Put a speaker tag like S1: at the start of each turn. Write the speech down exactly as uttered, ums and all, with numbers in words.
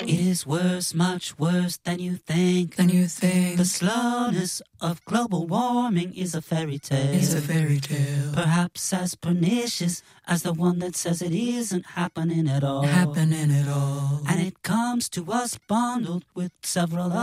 S1: It is worse, much worse than you think.
S2: Than you think.
S1: The slowness of global warming is a fairy tale.
S2: Is a fairy tale.
S1: Perhaps as pernicious as the one that says it isn't happening at all.
S2: Happening at all.
S1: And it comes to us bundled with several